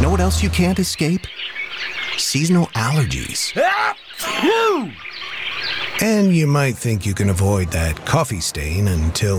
know what else you can't escape? Seasonal allergies. And you might think you can avoid that coffee stain until...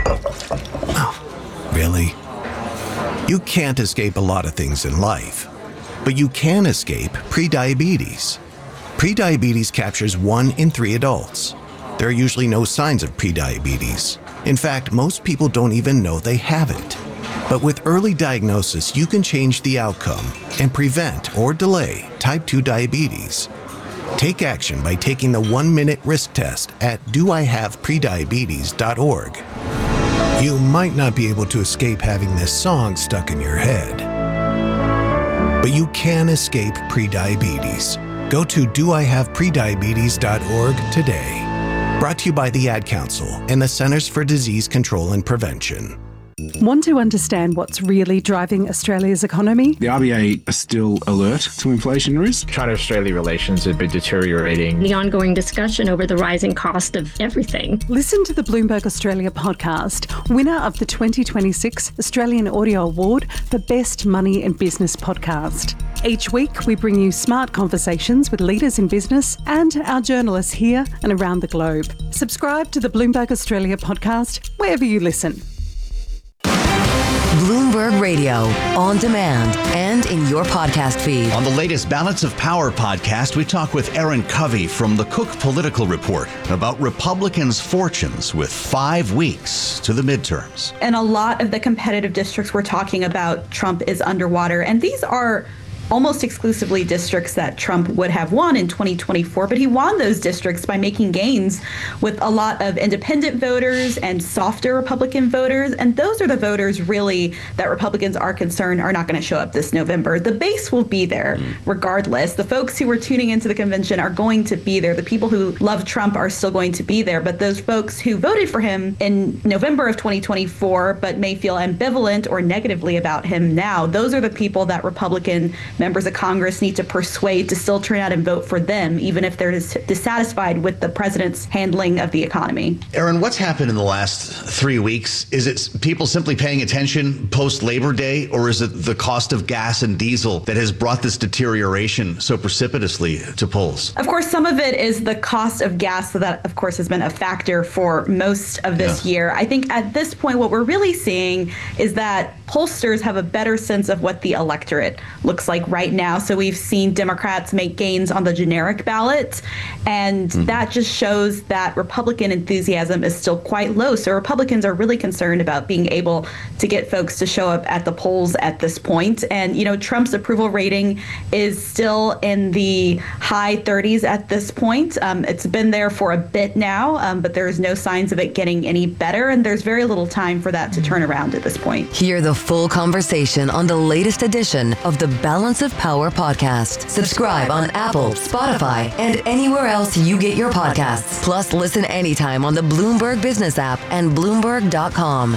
Oh, really? You can't escape a lot of things in life, but you can escape prediabetes. Prediabetes captures 1 in 3 adults. There are usually no signs of prediabetes. In fact, most people don't even know they have it. But with early diagnosis, you can change the outcome and prevent or delay type 2 diabetes. Take action by taking the 1-minute risk test at doihaveprediabetes.org. You might not be able to escape having this song stuck in your head, but you can escape prediabetes. Go to doihaveprediabetes.org today. Brought to you by the Ad Council and the Centers for Disease Control and Prevention. Want to understand what's really driving Australia's economy? The RBA are still alert to inflation risk. China-Australia relations have been deteriorating. The ongoing discussion over the rising cost of everything. Listen to the Bloomberg Australia podcast, winner of the 2026 Australian Audio Award for Best Money and Business Podcast. Each week, we bring you smart conversations with leaders in business and our journalists here and around the globe. Subscribe to the Bloomberg Australia podcast wherever you listen. Bloomberg Radio, on demand and in your podcast feed. On the latest Balance of Power podcast, we talk with Aaron Covey from the Cook Political Report about Republicans' fortunes with 5 weeks to the midterms. And a lot of the competitive districts we're talking about, Trump is underwater. And these are almost exclusively districts that Trump would have won in 2024, but he won those districts by making gains with a lot of independent voters and softer Republican voters. And those are the voters really that Republicans are concerned are not going to show up this November. The base will be there regardless. The folks who were tuning into the convention are going to be there. The people who love Trump are still going to be there. But those folks who voted for him in November of 2024 but may feel ambivalent or negatively about him now, those are the people that Republican members of Congress need to persuade to still turn out and vote for them, even if they're dissatisfied with the president's handling of the economy. Aaron, what's happened in the last 3 weeks? Is it people simply paying attention post-Labor Day, or is it the cost of gas and diesel that has brought this deterioration so precipitously to polls? Of course, some of it is the cost of gas, so that, of course, has been a factor for most of this year. I think at this point, what we're really seeing is that pollsters have a better sense of what the electorate looks like right now. So we've seen Democrats make gains on the generic ballot, and that just shows that Republican enthusiasm is still quite low. So Republicans are really concerned about being able to get folks to show up at the polls at this point. And, you know, Trump's approval rating is still in the high 30s at this point. It's been there for a bit now, but there's no signs of it getting any better. And there's very little time for that to turn around at this point. Hear the full conversation on the latest edition of the Balance of Power podcast. Subscribe on Apple, Spotify, and anywhere else you get your podcasts. Plus, listen anytime on the Bloomberg Business app and Bloomberg.com.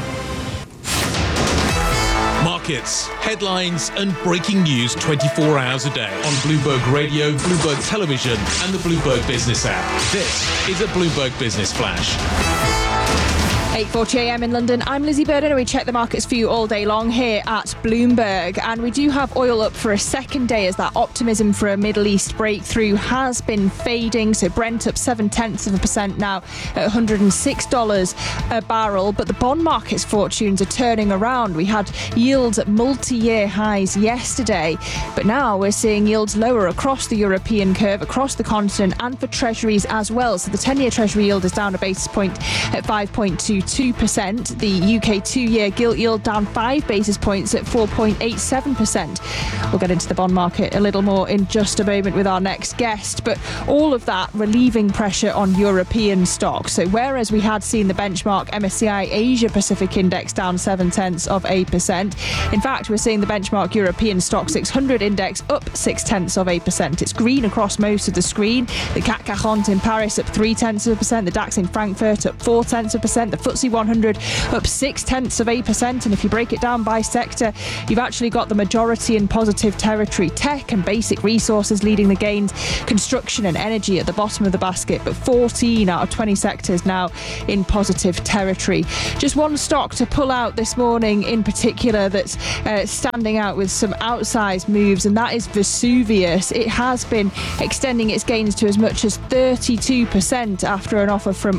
Markets, headlines, and breaking news 24 hours a day on Bloomberg Radio, Bloomberg Television, and the Bloomberg Business app. This is a Bloomberg Business Flash. 8:40 a.m. in London. I'm Lizzie Burden, and we check the markets for you all day long here at Bloomberg. And we do have oil up for a second day as that optimism for a Middle East breakthrough has been fading. So Brent up 0.7% now at $106 a barrel. But the bond market's fortunes are turning around. We had yields at multi-year highs yesterday, but now we're seeing yields lower across the European curve, across the continent, and for treasuries as well. So the 10-year treasury yield is down a basis point at 5.22%. The UK 2-year gilt yield down 5 basis points at 4.87%. We'll get into the bond market a little more in just a moment with our next guest, but all of that relieving pressure on European stocks. So whereas we had seen the benchmark MSCI Asia Pacific Index down 0.7%, in fact, we're seeing the benchmark European Stock 600 Index up 0.6%. It's green across most of the screen. The CAC 40 in Paris up 0.3%, the DAX in Frankfurt up 0.4%, the FTSE 100 up 0.6%. And if you break it down by sector, you've actually got the majority in positive territory. Tech and basic resources leading the gains, construction and energy at the bottom of the basket, but 14 out of 20 sectors now in positive territory. Just one stock to pull out this morning in particular that's standing out with some outsized moves, and that is Vesuvius. It has been extending its gains to as much as 32% after an offer from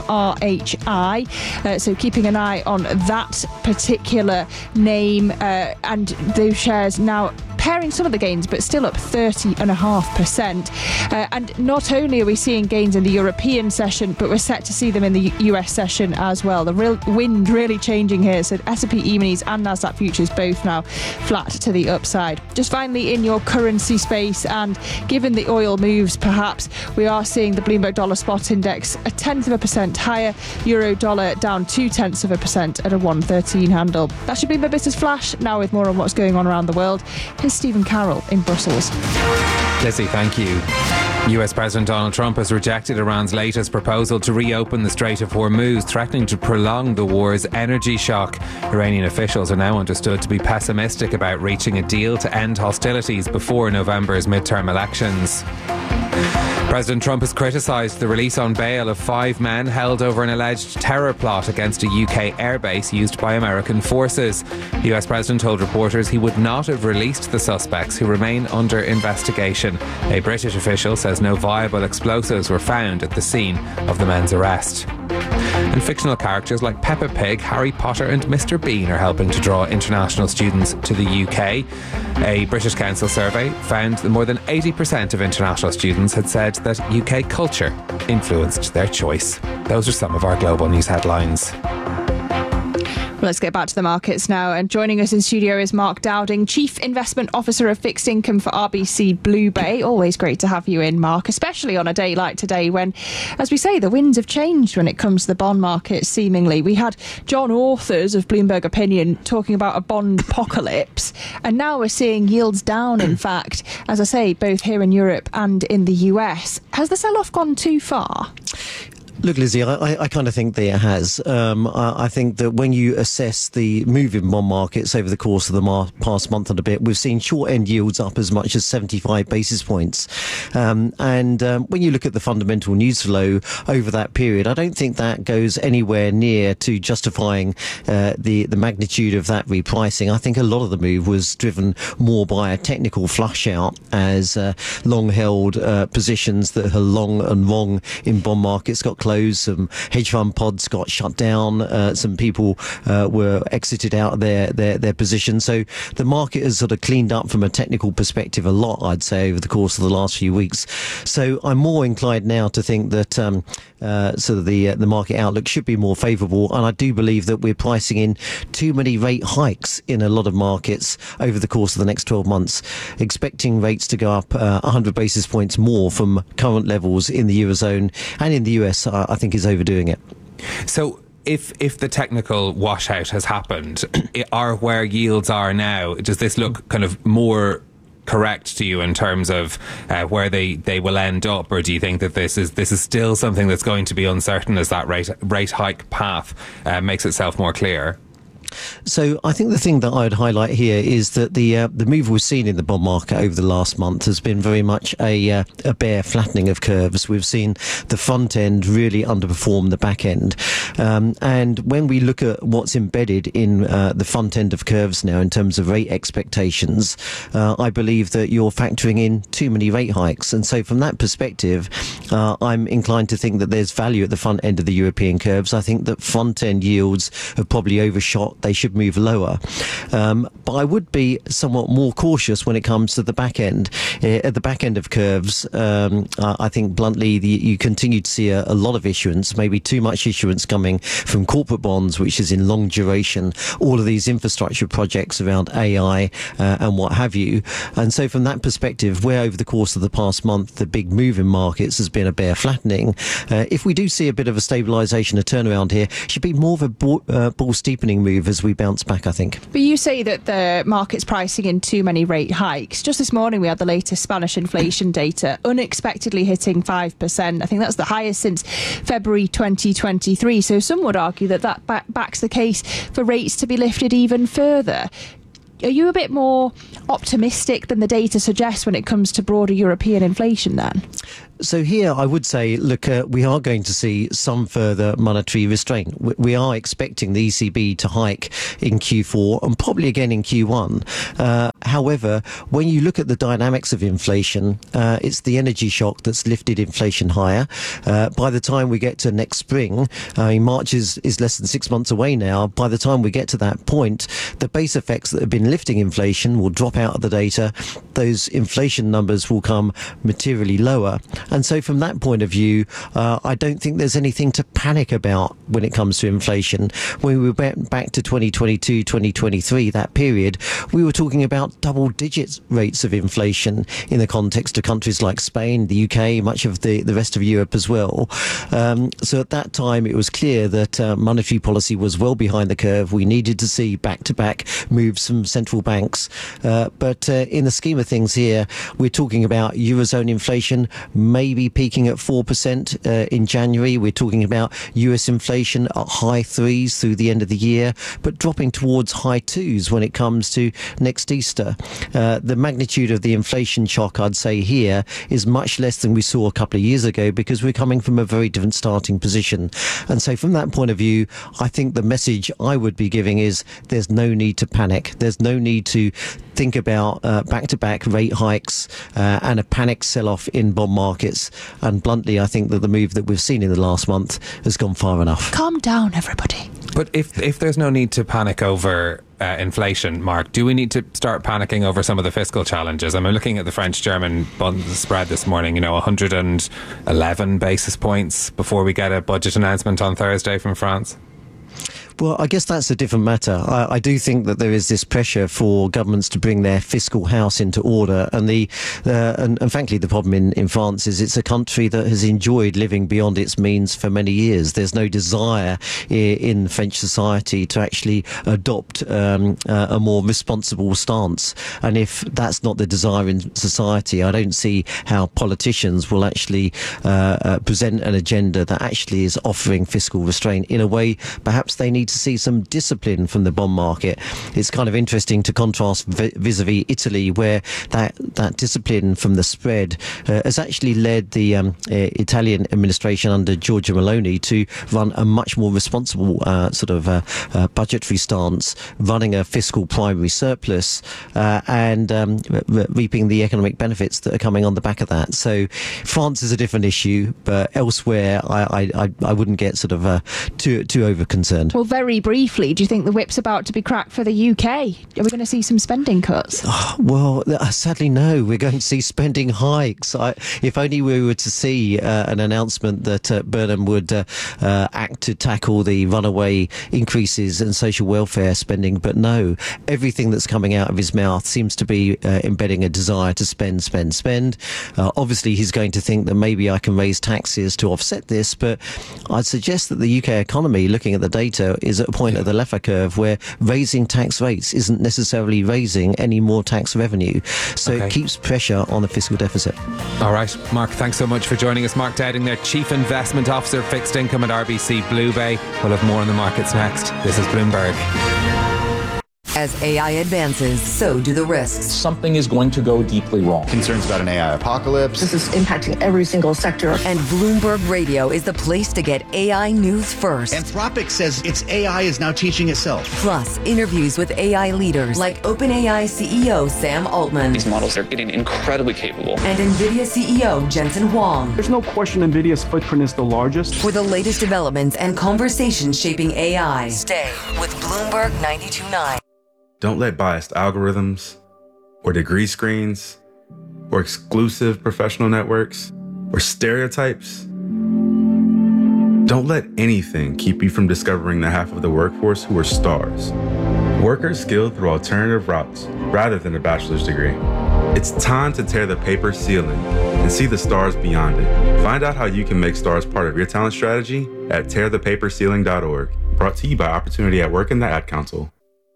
RHI. So keeping an eye on that particular name, and those shares now pairing some of the gains, but still up 30.5%. And not only are we seeing gains in the European session, but we're set to see them in the US session as well. The real wind really changing here. So S&P E-minis and Nasdaq futures both now flat to the upside. Just finally, in your currency space, and given the oil moves, perhaps we are seeing the Bloomberg Dollar Spot Index 0.1% higher. Euro dollar down 0.2% at a 113 handle. That should be my business flash. Now with more on what's going on around the world, here's Stephen Carroll in Brussels. Lizzie, thank you. US President Donald Trump has rejected Iran's latest proposal to reopen the Strait of Hormuz, threatening to prolong the war's energy shock. Iranian officials are now understood to be pessimistic about reaching a deal to end hostilities before November's midterm elections. President Trump has criticised the release on bail of 5 men held over an alleged terror plot against a UK airbase used by American forces. The US President told reporters he would not have released the suspects, who remain under investigation. A British official says no viable explosives were found at the scene of the men's arrest. And fictional characters like Peppa Pig, Harry Potter and Mr Bean are helping to draw international students to the UK. A British Council survey found that more than 80% of international students had said that UK culture influenced their choice. Those are some of our global news headlines. Let's get back to the markets now. And joining us in studio is Mark Dowding, Chief Investment Officer of Fixed Income for RBC BlueBay. Always great to have you in, Mark, especially on a day like today when, as we say, the winds have changed when it comes to the bond market, seemingly. We had John Authers of Bloomberg Opinion talking about a bond apocalypse, and now we're seeing yields down, in fact, as I say, both here in Europe and in the US. Has the sell-off gone too far? Look, Lizzie, I kind of think that it has. I think that when you assess the move in bond markets over the course of the past month and a bit, we've seen short-end yields up as much as 75 basis points. And when you look at the fundamental news flow over that period, I don't think that goes anywhere near to justifying the magnitude of that repricing. I think a lot of the move was driven more by a technical flush out as long-held positions that are long and wrong in bond markets got closed. Some hedge fund pods got shut down. Some people were exited out of their positions. So the market has sort of cleaned up from a technical perspective a lot, I'd say, over the course of the last few weeks. So I'm more inclined now to think that sort of the market outlook should be more favourable. And I do believe that we're pricing in too many rate hikes in a lot of markets over the course of the next 12 months, expecting rates to go up 100 basis points more from current levels in the Eurozone and in the US. I think is overdoing it. So if the technical washout has happened, are where yields are now, does this look kind of more correct to you in terms of where they will end up, or do you think that this is still something that's going to be uncertain as that rate hike path makes itself more clear? So I think the thing that I would highlight here is that the move we've seen in the bond market over the last month has been very much a bear flattening of curves. We've seen the front end really underperform the back end. And when we look at what's embedded in the front end of curves now in terms of rate expectations, I believe that you're factoring in too many rate hikes. And so from that perspective, I'm inclined to think that there's value at the front end of the European curves. I think that front end yields have probably overshot. They should move lower. But I would be somewhat more cautious when it comes to the back end. At the back end of curves, I think bluntly, you continue to see a lot of issuance, maybe too much issuance coming from corporate bonds, which is in long duration, all of these infrastructure projects around AI and what have you. And so from that perspective, where over the course of the past month, the big move in markets has been a bear flattening, if we do see a bit of a stabilisation, a turnaround here, it should be more of a bull steepening move as we bounce back, I think. But you say that the market's pricing in too many rate hikes. Just this morning we had the latest Spanish inflation data unexpectedly hitting 5%. I think that's the highest since February 2023. So some would argue that backs the case for rates to be lifted even further. Are you a bit more optimistic than the data suggests when it comes to broader European inflation then? So here I would say, look, we are going to see some further monetary restraint. We are expecting the ECB to hike in Q4 and probably again in Q1. However, when you look at the dynamics of inflation, it's the energy shock that's lifted inflation higher. By the time we get to next spring, March is less than 6 months away now. By the time we get to that point, the base effects that have been lifting inflation will drop out of the data. Those inflation numbers will come materially lower. And so from that point of view, I don't think there's anything to panic about when it comes to inflation. When we went back to 2022, 2023, that period, we were talking about double-digit rates of inflation in the context of countries like Spain, the UK, much of the rest of Europe as well. So at that time, it was clear that monetary policy was well behind the curve. We needed to see back-to-back moves from central banks. But in the scheme of things here, we're talking about Eurozone inflation maybe peaking at 4% in January. We're talking about US inflation at high 3s through the end of the year, but dropping towards high 2s when it comes to next Easter. The magnitude of the inflation shock, I'd say here, is much less than we saw a couple of years ago because we're coming from a very different starting position. And so from that point of view, I think the message I would be giving is there's no need to panic. There's no need to think about back-to-back rate hikes and a panic sell-off in bond markets. And bluntly, I think that the move that we've seen in the last month has gone far enough. Calm down, everybody. But if there's no need to panic over inflation, Mark, do we need to start panicking over some of the fiscal challenges? I'm looking at the French-German bond spread this morning, 111 basis points before we get a budget announcement on Thursday from France. Well, I guess that's a different matter. I do think that there is this pressure for governments to bring their fiscal house into order. And and frankly, the problem in France is it's a country that has enjoyed living beyond its means for many years. There's no desire in French society to actually adopt a more responsible stance. And if that's not the desire in society, I don't see how politicians will actually present an agenda that actually is offering fiscal restraint. In a way, perhaps they need to see some discipline from the bond market. It's kind of interesting to contrast vis-a-vis Italy, where that discipline from the spread has actually led the Italian administration under Giorgia Meloni to run a much more responsible budgetary stance, running a fiscal primary surplus and reaping the economic benefits that are coming on the back of that. So France is a different issue, but elsewhere I wouldn't get too over concerned. Well, very briefly, do you think the whip's about to be cracked for the UK? Are we going to see some spending cuts? Well, sadly, no. We're going to see spending hikes. If only we were to see an announcement that Burnham would act to tackle the runaway increases in social welfare spending. But no, everything that's coming out of his mouth seems to be embedding a desire to spend. Obviously, he's going to think that maybe I can raise taxes to offset this. But I'd suggest that the UK economy, looking at the data, is at a point of the Laffer curve where raising tax rates isn't necessarily raising any more tax revenue. So It keeps pressure on the fiscal deficit. All right, Mark, thanks so much for joining us. Mark Dowding there, Chief Investment Officer, Fixed Income at RBC BlueBay. We'll have more on the markets next. This is Bloomberg. As AI advances, so do the risks. Something is going to go deeply wrong. Concerns about an AI apocalypse. This is impacting every single sector. And Bloomberg Radio is the place to get AI news first. Anthropic says its AI is now teaching itself. Plus, interviews with AI leaders like OpenAI CEO Sam Altman. These models are getting incredibly capable. And NVIDIA CEO Jensen Huang. There's no question NVIDIA's footprint is the largest. For the latest developments and conversations shaping AI, stay with Bloomberg 92.9. Don't let biased algorithms, or degree screens, or exclusive professional networks, or stereotypes. Don't let anything keep you from discovering the half of the workforce who are stars. Workers skilled through alternative routes rather than a bachelor's degree. It's time to tear the paper ceiling and see the stars beyond it. Find out how you can make stars part of your talent strategy at tearthepaperceiling.org. Brought to you by Opportunity at Work and the Ad Council.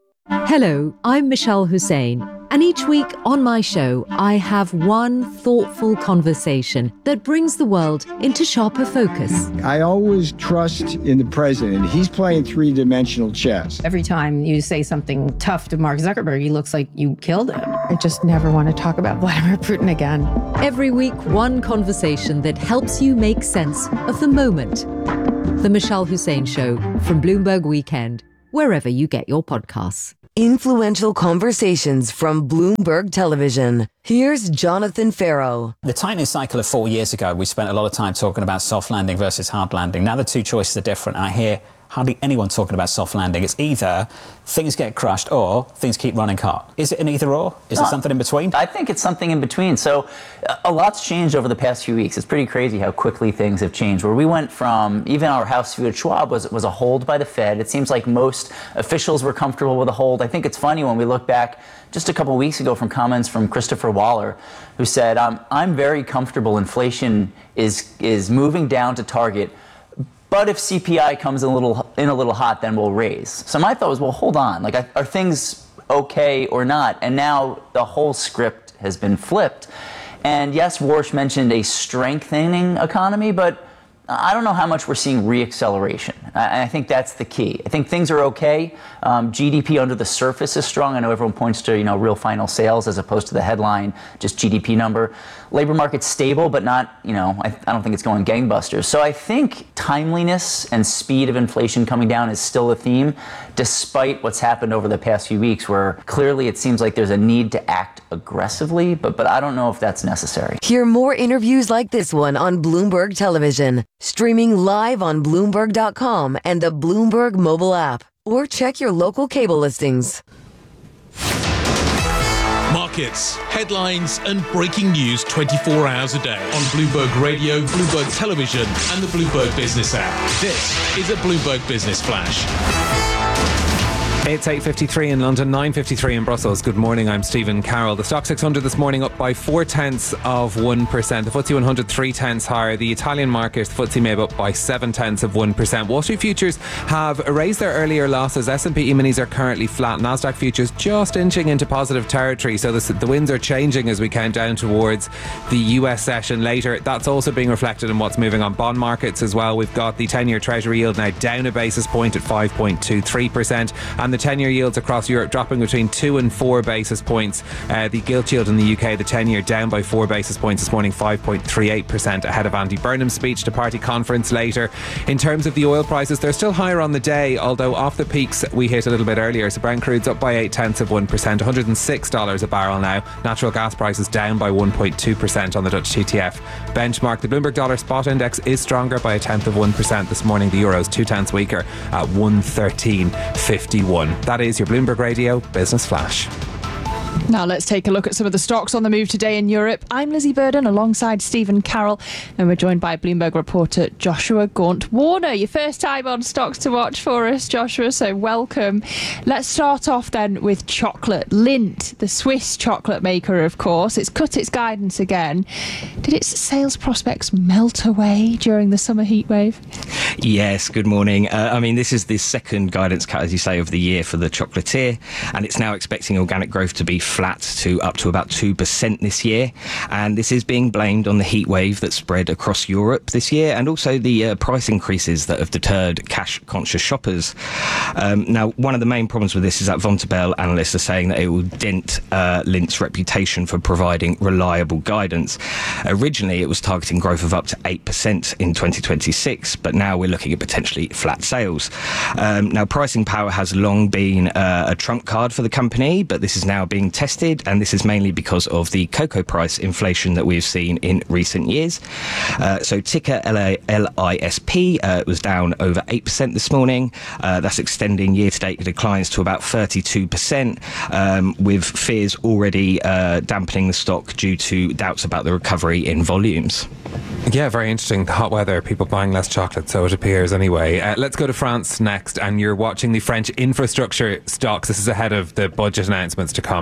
Hello, I'm Michelle Hussein, and each week on my show, I have one thoughtful conversation that brings the world into sharper focus. I always trust in the president. He's playing three-dimensional chess. Every time you say something tough to Mark Zuckerberg, he looks like you killed him. I just never want to talk about Vladimir Putin again. Every week, one conversation that helps you make sense of the moment. The Michelle Hussein Show from Bloomberg Weekend, wherever you get your podcasts. Influential conversations from Bloomberg Television. Here's Jonathan Farrow. The tightening cycle of 4 years ago, we spent a lot of time talking about soft landing versus hard landing. Now the two choices are different. I hear hardly anyone talking about soft landing. It's either things get crushed or things keep running hot. Is it an either or? Is it something in between? I think it's something in between. So a lot's changed over the past few weeks. It's pretty crazy how quickly things have changed. Where we went from, even our house view at Schwab was a hold by the Fed. It seems like most officials were comfortable with a hold. I think it's funny when we look back just a couple of weeks ago from comments from Christopher Waller, who said, I'm very comfortable. Inflation is moving down to target. But if CPI comes in a little hot, then we'll raise. So my thought was, well, hold on. Like, are things okay or not? And now the whole script has been flipped. And yes, Warsh mentioned a strengthening economy, but I don't know how much we're seeing reacceleration. I think that's the key. I think things are okay. GDP under the surface is strong. I know everyone points to, real final sales as opposed to the headline, just GDP number. Labor market's stable, but not, I don't think it's going gangbusters. So I think timeliness and speed of inflation coming down is still a theme, despite what's happened over the past few weeks, where clearly it seems like there's a need to act aggressively, but I don't know if that's necessary. Hear more interviews like this one on Bloomberg Television, streaming live on Bloomberg.com and the Bloomberg mobile app, or check your local cable listings. Markets, headlines and breaking news 24 hours a day on Bloomberg Radio, Bloomberg Television and the Bloomberg Business app. This is a Bloomberg Business Flash. It's 8:53 in London, 9:53 in Brussels. Good morning, I'm Stephen Carroll. The Stoxx 600 this morning up by 0.4%. The FTSE 100 0.3 higher. The Italian market, the FTSE MIB up by 0.7%. Wall Street futures have erased their earlier losses. S&P E-minis are currently flat. Nasdaq futures just inching into positive territory. So the winds are changing as we count down towards the US session later. That's also being reflected in what's moving on bond markets as well. We've got the 10-year Treasury yield now down a basis point at 5.23%, and the 10-year yields across Europe dropping between 2 and 4 basis points. The gilt yield in the UK, the 10-year down by 4 basis points this morning, 5.38%, ahead of Andy Burnham's speech to party conference later. In terms of the oil prices, they're still higher on the day, although off the peaks we hit a little bit earlier. So Brent crude's up by 0.8%, $106 a barrel now. Natural gas prices down by 1.2% on the Dutch TTF benchmark. The Bloomberg Dollar Spot Index is stronger by 0.1% this morning. The euro's 0.2 weaker at 113.51. That is your Bloomberg Radio Business Flash. Now let's take a look at some of the stocks on the move today in Europe. I'm Lizzie Burden alongside Stephen Carroll, and we're joined by Bloomberg reporter Joshua Gaunt-Warner. Your first time on Stocks to Watch for us, Joshua, so welcome. Let's start off then with chocolate. Lindt, the Swiss chocolate maker, of course, it's cut its guidance again. Did its sales prospects melt away during the summer heatwave? Yes, good morning. This is the second guidance cut, as you say, of the year for the chocolatier, and it's now expecting organic growth to be flat to up to about 2% this year. And this is being blamed on the heat wave that spread across Europe this year, and also the price increases that have deterred cash-conscious shoppers. Now, one of the main problems with this is that Vontobel analysts are saying that it will dent Lindt's reputation for providing reliable guidance. Originally, it was targeting growth of up to 8% in 2026, but now we're looking at potentially flat sales. Now, pricing power has long been a trump card for the company, but this is now being tested, and this is mainly because of the cocoa price inflation that we've seen in recent years. So ticker LISP was down over 8% this morning. That's extending year-to-date declines to about 32%, with fears already dampening the stock due to doubts about the recovery in volumes. Yeah, very interesting. The hot weather, people buying less chocolate, so it appears anyway. Let's go to France next, and you're watching the French infrastructure stocks. This is ahead of the budget announcements to come.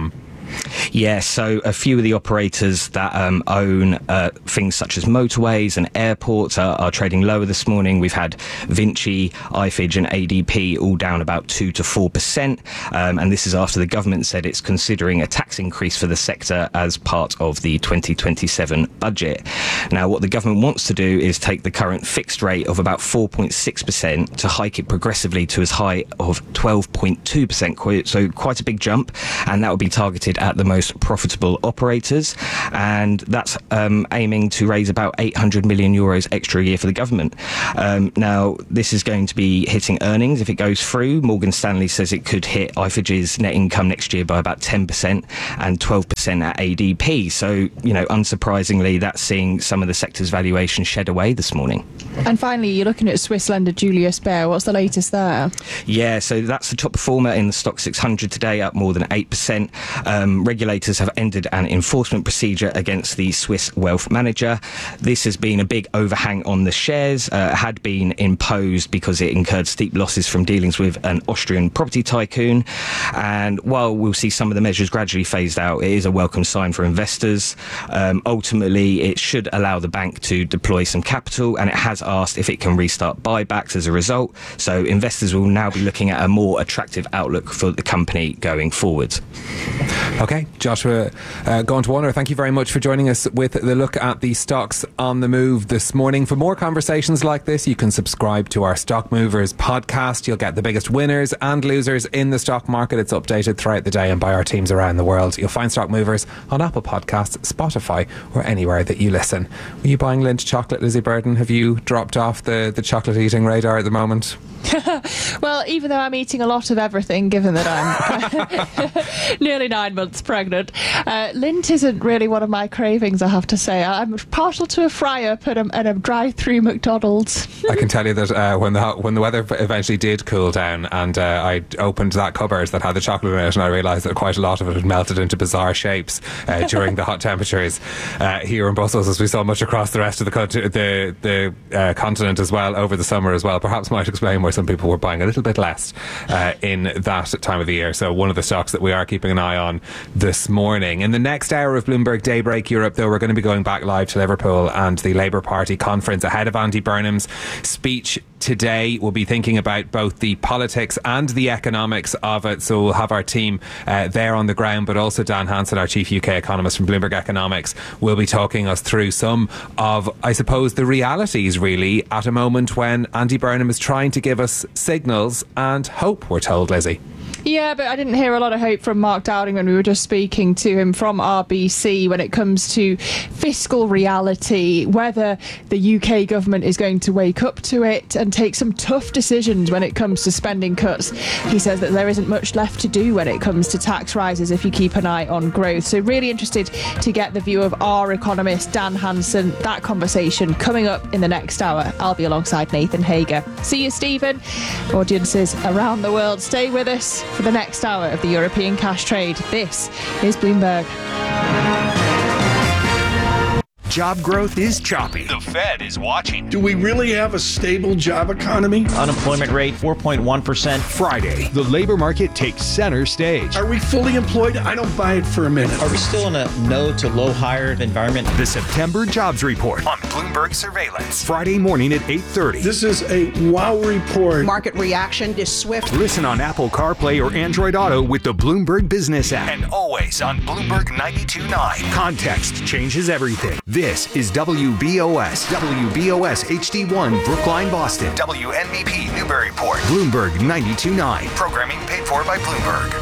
Yeah, so a few of the operators that own things such as motorways and airports are trading lower this morning. We've had Vinci, iFIG and ADP all down about 2 to 4%. And this is after the government said it's considering a tax increase for the sector as part of the 2027 budget. Now, what the government wants to do is take the current fixed rate of about 4.6% to hike it progressively to as high of 12.2%. So quite a big jump. And that will be targeted at the most profitable operators, and that's aiming to raise about 800 million euros extra a year for the government. Now, this is going to be hitting earnings if it goes through. Morgan Stanley says it could hit iFIG's net income next year by about 10% and 12% at ADP. So, unsurprisingly, that's seeing some of the sector's valuation shed away this morning. And finally, you're looking at Swiss lender Julius Baer. What's the latest there? Yeah, so that's the top performer in the stock 600 today, up more than 8%. Regulators have ended an enforcement procedure against the Swiss wealth manager. This has been a big overhang on the shares, had been imposed because it incurred steep losses from dealings with an Austrian property tycoon. And while we'll see some of the measures gradually phased out, it is a welcome sign for investors. Ultimately, it should allow the bank to deploy some capital, and it has asked if it can restart buybacks as a result. So investors will now be looking at a more attractive outlook for the company going forward. Okay, Joshua Gaunt-Warner, thank you very much for joining us with the look at the stocks on the move this morning. For more conversations like this, you can subscribe to our Stock Movers podcast. You'll get the biggest winners and losers in the stock market. It's updated throughout the day and by our teams around the world. You'll find Stock Movers on Apple Podcasts, Spotify, or anywhere that you listen. Were you buying Lindt chocolate, Lizzie Burden? Have you dropped off the chocolate eating radar at the moment? Well, even though I'm eating a lot of everything, given that I'm nearly 9 months pregnant, Lindt isn't really one of my cravings, I have to say. I'm partial to a fry-up and a drive-through McDonald's. I can tell you that when the weather eventually did cool down and I opened that cupboard that had the chocolate in it, and I realised that quite a lot of it had melted into bizarre shapes during the hot temperatures here in Brussels, as we saw much across the rest of the continent as well over the summer as well. Perhaps might explain why some people were buying a little bit less in that time of the year. So one of the stocks that we are keeping an eye on this morning. In the next hour of Bloomberg Daybreak Europe, though, we're going to be going back live to Liverpool and the Labour Party conference ahead of Andy Burnham's speech today. We'll be thinking about both the politics and the economics of it. So we'll have our team there on the ground, but also Dan Hansen, our chief UK economist from Bloomberg Economics, will be talking us through some of, I suppose, the realities really at a moment when Andy Burnham is trying to give us signals and hope, we're told, Lizzie. Yeah, but I didn't hear a lot of hope from Mark Dowding when we were just speaking to him from RBC when it comes to fiscal reality, whether the UK government is going to wake up to it and take some tough decisions when it comes to spending cuts. He says that there isn't much left to do when it comes to tax rises if you keep an eye on growth. So really interested to get the view of our economist, Dan Hansen. That conversation coming up in the next hour. I'll be alongside Nathan Hager. See you, Stephen. Audiences around the world, stay with us for the next hour of the European cash trade. This is Bloomberg. Job growth is choppy. The Fed is watching. Do we really have a stable job economy? Unemployment rate 4.1%. Friday, the labor market takes center stage. Are we fully employed? I don't buy it for a minute. Are we still in a no to low hired environment? The September Jobs Report on Bloomberg Surveillance. Friday morning at 8:30. This is a wow report. Market reaction is swift. Listen on Apple CarPlay or Android Auto with the Bloomberg Business app. And always on Bloomberg 92.9. Context changes everything. This is WBOS HD1 Brookline, Boston. WNBP Newburyport. Bloomberg 92.9. Programming paid for by Bloomberg.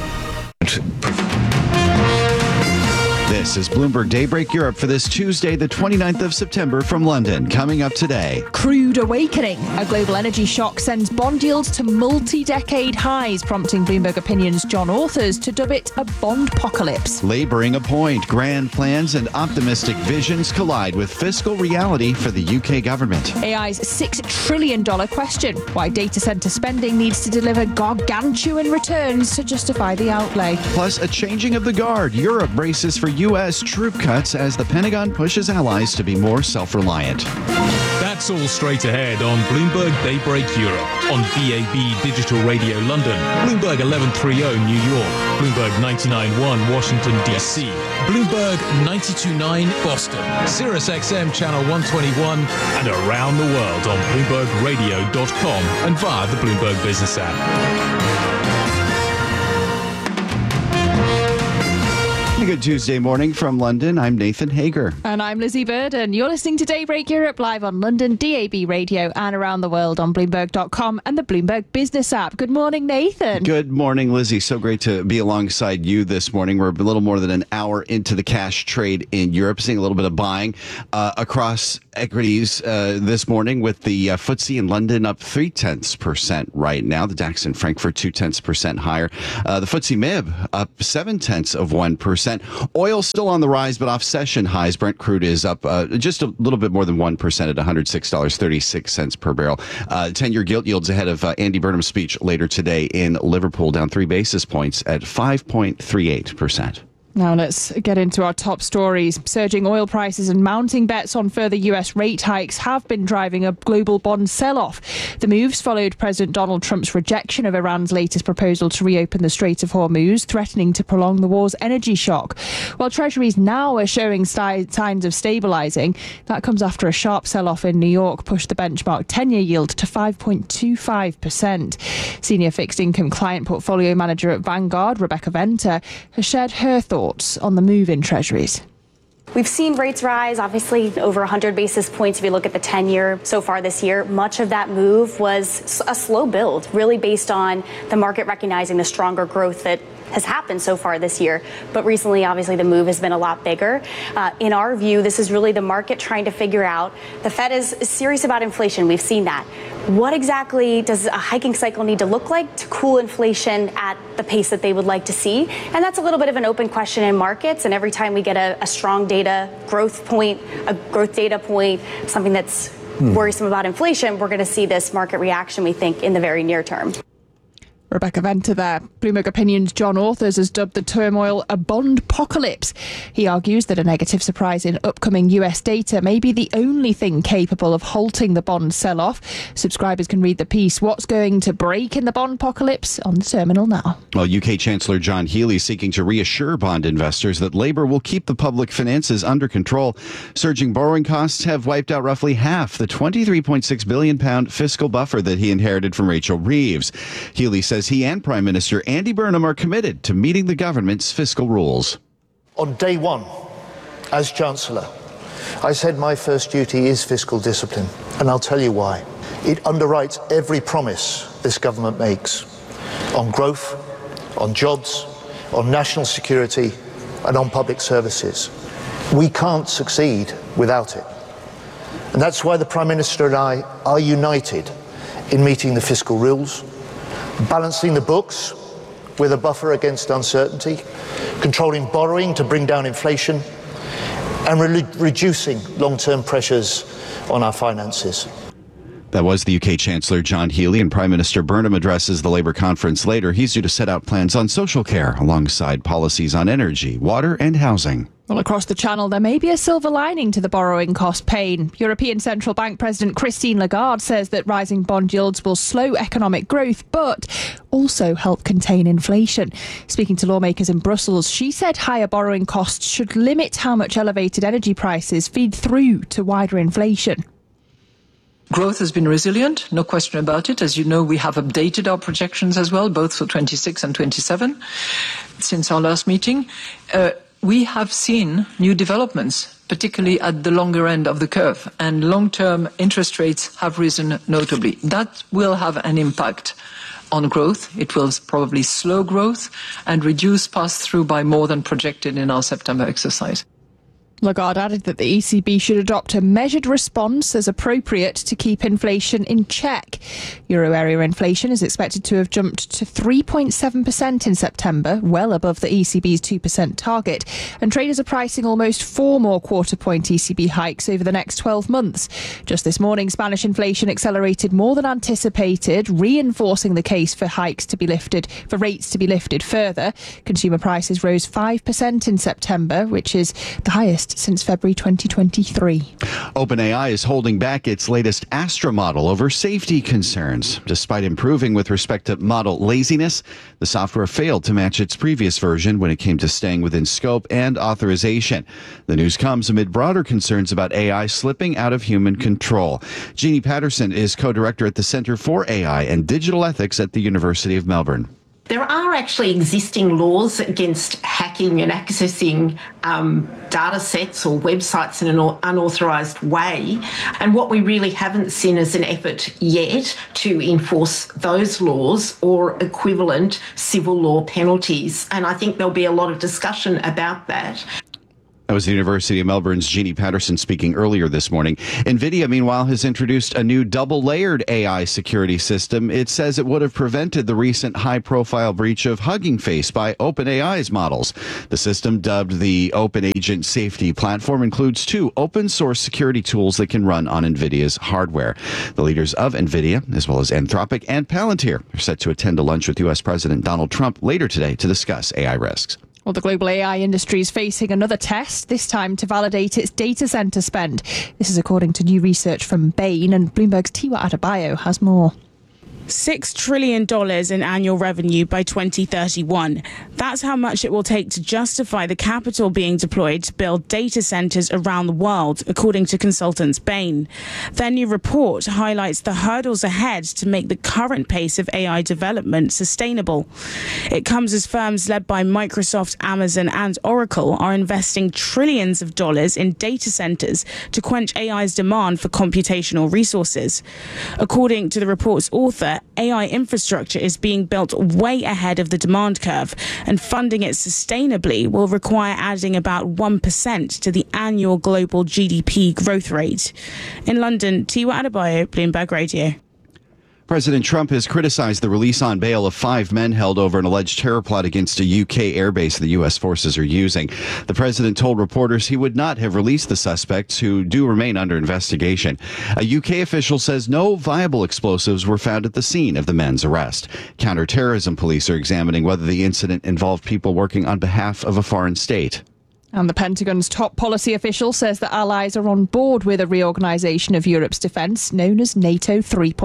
This is Bloomberg Daybreak Europe for this Tuesday, the 29th of September from London. Coming up today. Crude awakening. A global energy shock sends bond yields to multi-decade highs, prompting Bloomberg Opinion's John Authers to dub it a bond-pocalypse. Laboring a point. Grand plans and optimistic visions collide with fiscal reality for the UK government. AI's $6 trillion question. Why data center spending needs to deliver gargantuan returns to justify the outlay. Plus, a changing of the guard. Europe braces for U.S. troop cuts as the Pentagon pushes allies to be more self-reliant. That's That's all straight ahead on Bloomberg Daybreak Europe, on DAB Digital Radio London, Bloomberg 1130 New York, Bloomberg 99.1 Washington DC, Bloomberg 92.9 Boston, Sirius XM Channel 121, and around the world on BloombergRadio.com and via the Bloomberg Business app. Good Tuesday morning from London. I'm Nathan Hager. And I'm Lizzie Bird, and you're listening to Daybreak Europe live on London, DAB Radio, and around the world on Bloomberg.com and the Bloomberg Business app. Good morning, Nathan. Good morning, Lizzie. So great to be alongside you this morning. We're a little more than an hour into the cash trade in Europe, seeing a little bit of buying across equities this morning, with the FTSE in London up 0.3% right now. The DAX in Frankfurt 0.2% higher. The FTSE MIB up 0.7%. Oil still on the rise, but off session highs. Brent crude is up just a little bit more than 1% at $106.36 per barrel. 10-year gilt yields ahead of Andy Burnham's speech later today in Liverpool, down 3 basis points at 5.38%. Now let's get into our top stories. Surging oil prices and mounting bets on further US rate hikes have been driving a global bond sell-off. The moves followed President Donald Trump's rejection of Iran's latest proposal to reopen the Strait of Hormuz, threatening to prolong the war's energy shock. While treasuries now are showing signs of stabilising, that comes after a sharp sell-off in New York pushed the benchmark 10-year yield to 5.25%. Senior fixed income client portfolio manager at Vanguard, Rebecca Venter, has shared her thoughts on the move in treasuries. We've seen rates rise, obviously, over 100 basis points if you look at the 10-year so far this year. Much of that move was a slow build, really based on the market recognizing the stronger growth that has happened so far this year. But recently, obviously, the move has been a lot bigger. In our view, this is really the market trying to figure out. The Fed is serious about inflation. We've seen that. What exactly does a hiking cycle need to look like to cool inflation at the pace that they would like to see? And that's a little bit of an open question in markets. And every time we get a strong data growth data point, something that's worrisome about inflation, we're going to see this market reaction, we think, in the very near term. Rebecca Venter there. Bloomberg Opinion's John Authers has dubbed the turmoil a bond-pocalypse. He argues that a negative surprise in upcoming US data may be the only thing capable of halting the bond sell-off. Subscribers can read the piece, What's Going to Break in the Bond-Pocalypse, on the terminal now. Well, UK Chancellor John Healey seeking to reassure bond investors that Labour will keep the public finances under control. Surging borrowing costs have wiped out roughly half the £23.6 billion fiscal buffer that he inherited from Rachel Reeves. Healey says he and Prime Minister Andy Burnham are committed to meeting the government's fiscal rules. On day one, as Chancellor, I said my first duty is fiscal discipline, and I'll tell you why. It underwrites every promise this government makes on growth, on jobs, on national security, and on public services. We can't succeed without it. And that's why the Prime Minister and I are united in meeting the fiscal rules, balancing the books with a buffer against uncertainty, controlling borrowing to bring down inflation, and reducing long-term pressures on our finances. That was the UK Chancellor John Healey, and Prime Minister Burnham addresses the Labour conference later. He's due to set out plans on social care alongside policies on energy, water and housing. Well, across the channel, there may be a silver lining to the borrowing cost pain. European Central Bank President Christine Lagarde says that rising bond yields will slow economic growth, but also help contain inflation. Speaking to lawmakers in Brussels, she said higher borrowing costs should limit how much elevated energy prices feed through to wider inflation. Growth has been resilient, no question about it. As you know, we have updated our projections as well, both for 26 and 27, since our last meeting. We have seen new developments, particularly at the longer end of the curve, and long-term interest rates have risen notably. That will have an impact on growth. It will probably slow growth and reduce pass-through by more than projected in our September exercise. Lagarde added that the ECB should adopt a measured response as appropriate to keep inflation in check. Euro area inflation is expected to have jumped to 3.7% in September, well above the ECB's 2% target. And traders are pricing almost 4 more quarter-point ECB hikes over the next 12 months. Just this morning, Spanish inflation accelerated more than anticipated, reinforcing the case for rates to be lifted further. Consumer prices rose 5% in September, which is the highest highest since February 2023. OpenAI is holding back its latest Astra model over safety concerns. Despite improving with respect to model laziness, the software failed to match its previous version when it came to staying within scope and authorization. The news comes amid broader concerns about AI slipping out of human control. Jeannie Patterson is co-director at the Center for AI and Digital Ethics at the University of Melbourne. There are actually existing laws against hacking and accessing data sets or websites in an unauthorised way. And what we really haven't seen is an effort yet to enforce those laws or equivalent civil law penalties. And I think there'll be a lot of discussion about that. That was the University of Melbourne's Jeannie Patterson speaking earlier this morning. NVIDIA, meanwhile, has introduced a new double-layered AI security system. It says it would have prevented the recent high-profile breach of Hugging Face by OpenAI's models. The system, dubbed the Open Agent Safety Platform, includes 2 open-source security tools that can run on NVIDIA's hardware. The leaders of NVIDIA, as well as Anthropic and Palantir, are set to attend a lunch with U.S. President Donald Trump later today to discuss AI risks. Well, the global AI industry is facing another test, this time to validate its data centre spend. This is according to new research from Bain, and Bloomberg's Tiwa Adebayo has more. $6 trillion in annual revenue by 2031. That's how much it will take to justify the capital being deployed to build data centres around the world, according to consultants Bain. Their new report highlights the hurdles ahead to make the current pace of AI development sustainable. It comes as firms led by Microsoft, Amazon and Oracle are investing trillions of dollars in data centres to quench AI's demand for computational resources. According to the report's author, AI infrastructure is being built way ahead of the demand curve, and funding it sustainably will require adding about 1% to the annual global GDP growth rate. In London, Tiwa Adebayo, Bloomberg Radio. President Trump has criticized the release on bail of 5 men held over an alleged terror plot against a UK airbase the U.S. forces are using. The president told reporters he would not have released the suspects, who do remain under investigation. A UK official says no viable explosives were found at the scene of the men's arrest. Counterterrorism police are examining whether the incident involved people working on behalf of a foreign state. And the Pentagon's top policy official says that allies are on board with a reorganisation of Europe's defence known as NATO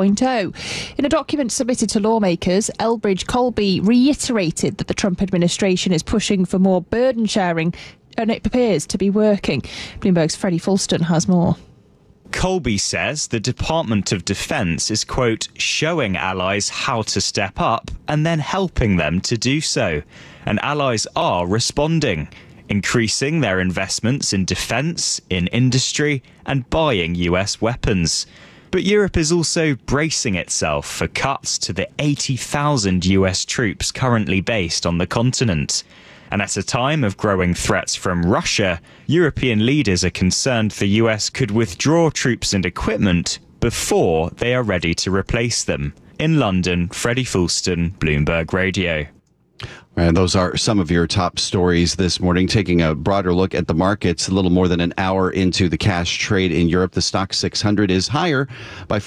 3.0. In a document submitted to lawmakers, Elbridge Colby reiterated that the Trump administration is pushing for more burden sharing, and it appears to be working. Bloomberg's Freddie Fulston has more. Colby says the Department of Defence is, quote, showing allies how to step up and then helping them to do so. And allies are responding, increasing their investments in defence, in industry, and buying US weapons. But Europe is also bracing itself for cuts to the 80,000 US troops currently based on the continent. And at a time of growing threats from Russia, European leaders are concerned the US could withdraw troops and equipment before they are ready to replace them. In London, Freddie Fulston, Bloomberg Radio. And those are some of your top stories this morning. Taking a broader look at the markets, a little more than an hour into the cash trade in Europe, the Stoxx 600 is higher by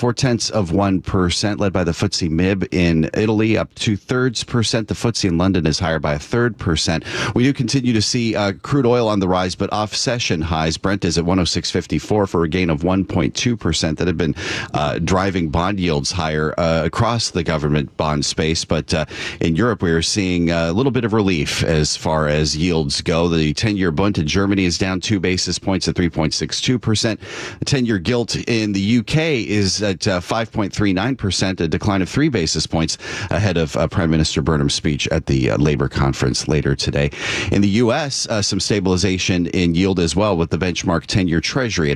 0.4%, led by the FTSE MIB in Italy, up 0.2%. The FTSE in London is higher by 0.3%. We do continue to see crude oil on the rise, but off session highs. Brent is at 106.54 for a gain of 1.2%. That had been driving bond yields higher across the government bond space. But in Europe, we are seeing a little bit of relief as far as yields go. The 10-year Bund in Germany is down 2 basis points at 3.62%. The 10-year gilt in the UK is at 5.39%, a decline of 3 basis points ahead of Prime Minister Burnham's speech at the Labour conference later today. In the U.S., some stabilization in yield as well, with the benchmark 10-year Treasury at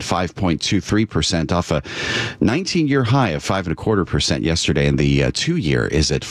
5.23% off a 19-year high of 5.25% yesterday, and the 2-year is at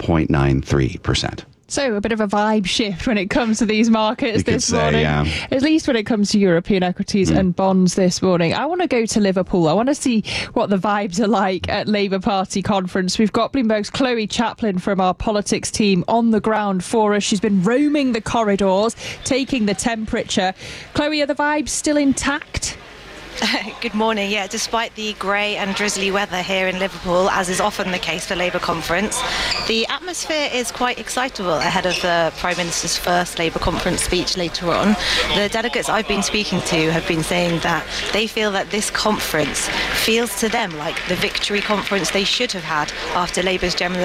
4.93%. So a bit of a vibe shift when it comes to these markets this morning, yeah. At least when it comes to European equities and bonds this morning. I want to go to Liverpool. I want to see what the vibes are like at Labour Party conference. We've got Bloomberg's Chloe Chaplin from our politics team on the ground for us. She's been roaming the corridors, taking the temperature. Chloe, are the vibes still intact? Good morning. Yeah, despite the grey and drizzly weather here in Liverpool, as is often the case for Labour conference, the atmosphere is quite excitable ahead of the Prime Minister's first Labour conference speech later on. The delegates I've been speaking to have been saying that they feel that this conference feels to them like the victory conference they should have had after Labour's general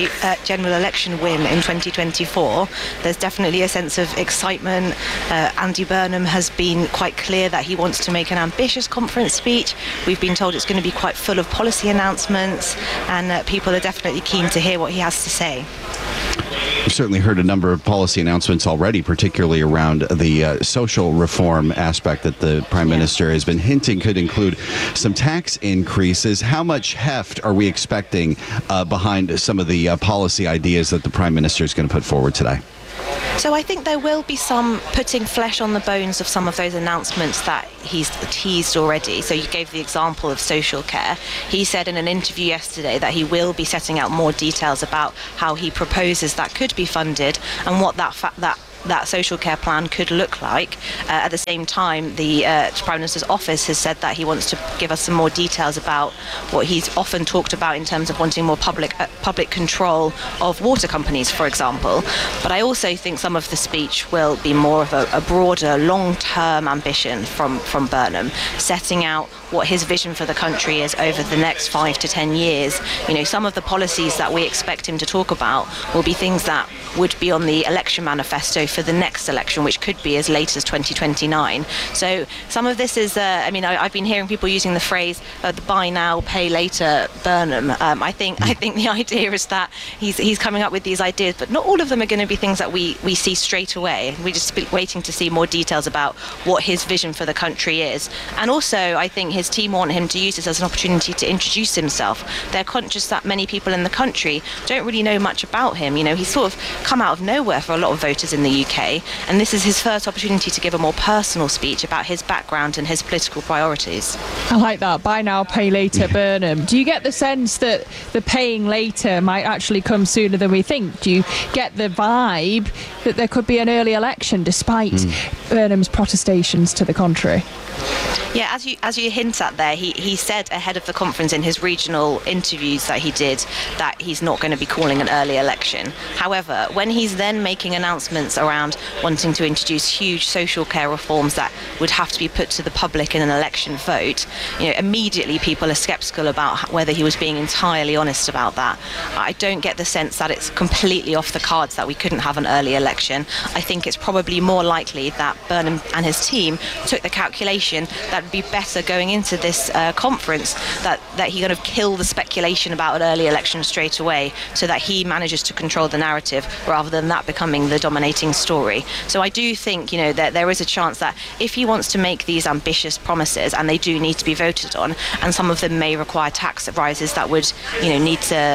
election win in 2024. There's definitely a sense of excitement. Andy Burnham has been quite clear that he wants to make an ambitious conference speech. We've been told it's going to be quite full of policy announcements, and people are definitely keen to hear what he has to say. We've certainly heard a number of policy announcements already, particularly around the social reform aspect that the Prime Minister has been hinting could include some tax increases. How much heft are we expecting behind some of the policy ideas that the Prime Minister is going to put forward today? So I think there will be some putting flesh on the bones of some of those announcements that he's teased already. So you gave the example of social care. He said in an interview yesterday that he will be setting out more details about how he proposes that could be funded and what that social care plan could look like. At the same time, the Prime Minister's office has said that he wants to give us some more details about what he's often talked about in terms of wanting more public control of water companies, for example. But I also think some of the speech will be more of a broader, long-term ambition from Burnham, setting out what his vision for the country is over the next 5 to 10 years. You know, some of the policies that we expect him to talk about will be things that would be on the election manifesto for the next election, which could be as late as 2029. So some of this is, I've been hearing people using the phrase the buy now, pay later Burnham. I think the idea is that he's coming up with these ideas, but not all of them are going to be things that we see straight away. We're just waiting to see more details about what his vision for the country is. And also, I think his team want him to use this as an opportunity to introduce himself. They're conscious that many people in the country don't really know much about him. You know, he's sort of come out of nowhere for a lot of voters in the UK, and this is his first opportunity to give a more personal speech about his background and his political priorities. I like that. Buy now, pay later Burnham. Do you get the sense that the paying later might actually come sooner than we think? Do you get the vibe that there could be an early election despite Burnham's protestations to the contrary? Yeah, as you hint at there, he said ahead of the conference in his regional interviews that he did that he's not going to be calling an early election. However, when he's then making announcements around wanting to introduce huge social care reforms that would have to be put to the public in an election vote, you know, immediately people are sceptical about whether he was being entirely honest about that. I don't get the sense that it's completely off the cards that we couldn't have an early election. I think it's probably more likely that Burnham and his team took the calculation that would be better going into this conference, that he kind of kill the speculation about an early election straight away so that he manages to control the narrative rather than that becoming the dominating story. So I do think, you know, that there is a chance that if he wants to make these ambitious promises, and they do need to be voted on, and some of them may require tax rises that would, you know,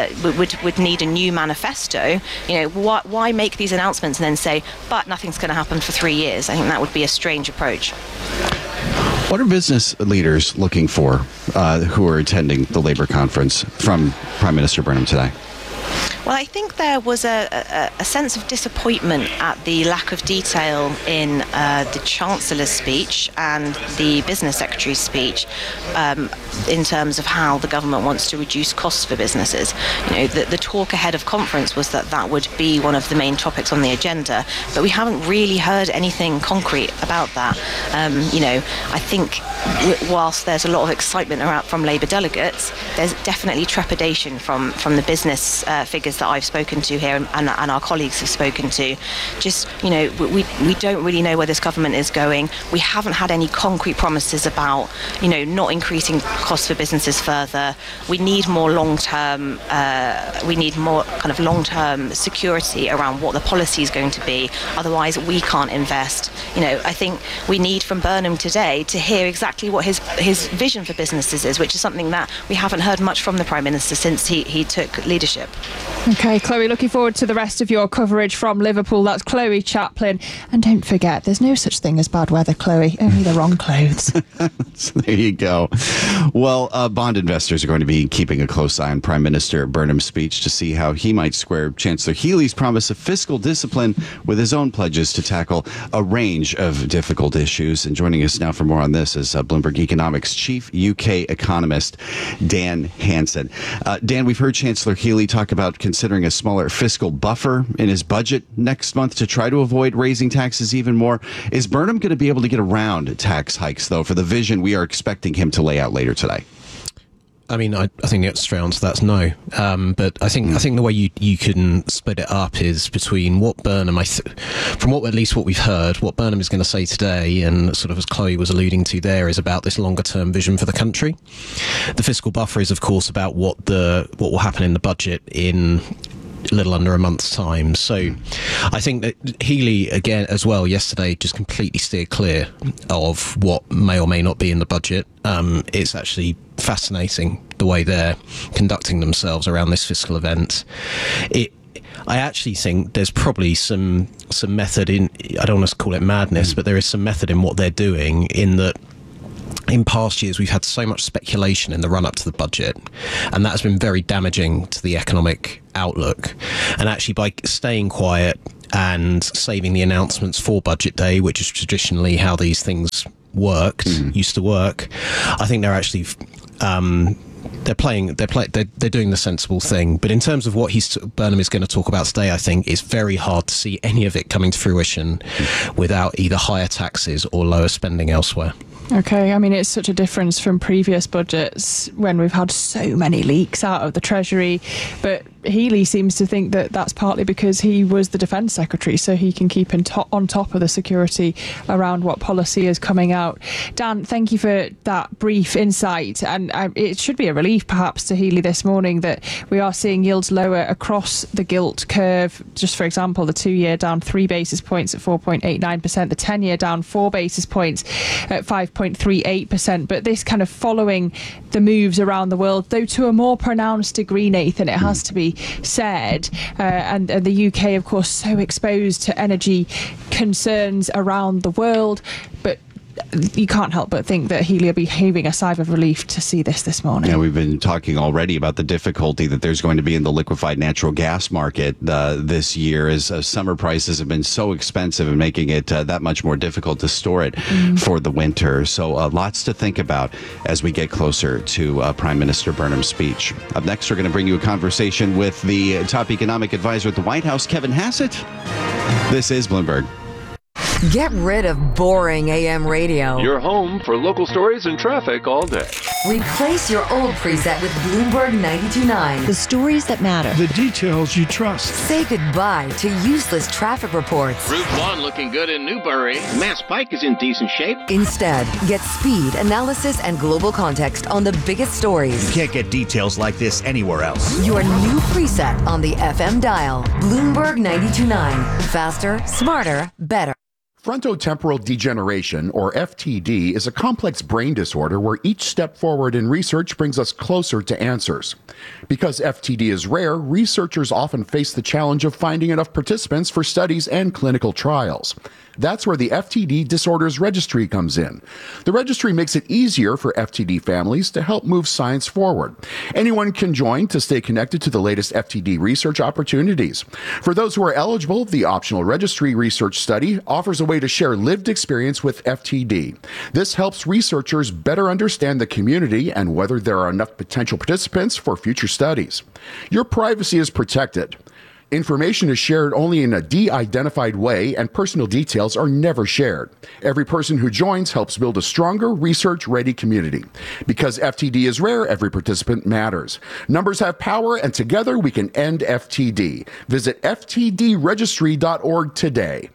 would need a new manifesto, you know, why make these announcements and then say, but nothing's going to happen for 3 years? I think that would be a strange approach. What are business leaders looking for who are attending the Labour conference from Prime Minister Burnham today? Well, I think there was a sense of disappointment at the lack of detail in the Chancellor's speech and the Business Secretary's speech in terms of how the government wants to reduce costs for businesses. You know, the talk ahead of conference was that would be one of the main topics on the agenda, but we haven't really heard anything concrete about that. You know, I think whilst there's a lot of excitement from Labour delegates, there's definitely trepidation from the business figures that I've spoken to here and our colleagues have spoken to. Just, you know, we don't really know where this government is going. We haven't had any concrete promises about, you know, not increasing costs for businesses further. We need more long-term security around what the policy is going to be. Otherwise, we can't invest. You know, I think we need from Burnham today to hear exactly what his vision for businesses is, which is something that we haven't heard much from the Prime Minister since he took leadership. Okay, Chloe, looking forward to the rest of your coverage from Liverpool. That's Chloe Chaplin. And don't forget, there's no such thing as bad weather, Chloe, only the wrong clothes. So there you go. Well, bond investors are going to be keeping a close eye on Prime Minister Burnham's speech to see how he might square Chancellor Healey's promise of fiscal discipline with his own pledges to tackle a range of difficult issues. And joining us now for more on this is Bloomberg Bloomberg Economics chief UK economist Dan Hansen. Dan, we've heard Chancellor Healey talk about considering a smaller fiscal buffer in his budget next month to try to avoid raising taxes even more. Is Burnham going to be able to get around tax hikes, though, for the vision we are expecting him to lay out later today? I mean, I think the answer straight answer to that's no. But I think the way you can split it up is between what Burnham, from what at least what we've heard, what Burnham is going to say today, and sort of as Chloe was alluding to there, is about this longer term vision for the country. The fiscal buffer is, of course, about what will happen in the budget in a little under a month's time. So I think that Healey, again, as well, yesterday just completely steered clear of what may or may not be in the budget. It's actually fascinating the way they're conducting themselves around this fiscal event. I actually think there's probably some method in, I don't want to call it madness, but there is some method in what they're doing, in that in past years we've had so much speculation in the run-up to the budget, and that has been very damaging to the economic outlook. And actually, by staying quiet and saving the announcements for budget day, which is traditionally how these things used to work, I think they're actually they're doing the sensible thing. But in terms of what Burnham is going to talk about today, I think it's very hard to see any of it coming to fruition without either higher taxes or lower spending elsewhere. Okay, I mean, it's such a difference from previous budgets when we've had so many leaks out of the Treasury, but Healey seems to think that that's partly because he was the Defence Secretary, so he can keep on top of the security around what policy is coming out. Dan, thank you for that brief insight, and it should be a relief perhaps to Healey this morning that we are seeing yields lower across the gilt curve. Just for example, the 2-year down 3 basis points at 4.89%, the 10-year down 4 basis points at 5.38%, but this kind of following the moves around the world, though to a more pronounced degree, Nathan, it has to be said, and the UK, of course, so exposed to energy concerns around the world, but you can't help but think that Healey will be heaving a sigh of relief to see this morning. Yeah, we've been talking already about the difficulty that there's going to be in the liquefied natural gas market this year, as summer prices have been so expensive and making it that much more difficult to store it for the winter. So lots to think about as we get closer to Prime Minister Burnham's speech. Up next, we're going to bring you a conversation with the top economic advisor at the White House, Kevin Hassett. This is Bloomberg. Get rid of boring AM radio. Your home for local stories and traffic all day. Replace your old preset with Bloomberg 92.9. The stories that matter. The details you trust. Say goodbye to useless traffic reports. Route 1 looking good in Newbury. Mass Pike is in decent shape. Instead, get speed, analysis, and global context on the biggest stories. You can't get details like this anywhere else. Your new preset on the FM dial. Bloomberg 92.9. Faster, smarter, better. Frontotemporal degeneration, or FTD, is a complex brain disorder where each step forward in research brings us closer to answers. Because FTD is rare, researchers often face the challenge of finding enough participants for studies and clinical trials. That's where the FTD Disorders Registry comes in. The registry makes it easier for FTD families to help move science forward. Anyone can join to stay connected to the latest FTD research opportunities. For those who are eligible, the optional registry research study offers a way to share lived experience with FTD. This helps researchers better understand the community and whether there are enough potential participants for future studies. Your privacy is protected. Information is shared only in a de-identified way, and personal details are never shared. Every person who joins helps build a stronger, research-ready community. Because FTD is rare, every participant matters. Numbers have power, and together we can end FTD. Visit ftdregistry.org today.